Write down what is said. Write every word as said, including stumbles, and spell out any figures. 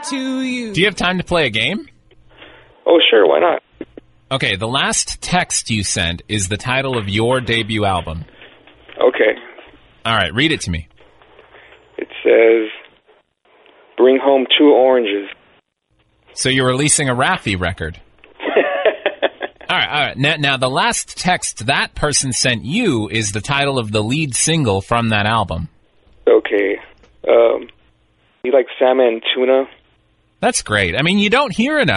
to you. Do you have time to play a game? Oh, sure, why not? Okay, the last text you sent is the title of your debut album. Okay. All right, read it to me. It says, bring home two oranges. So you're releasing a Raffi record. All right, all right. Now, now, the last text that person sent you is the title of the lead single from that album. Okay. Um, you like salmon and tuna? That's great. I mean, you don't hear enough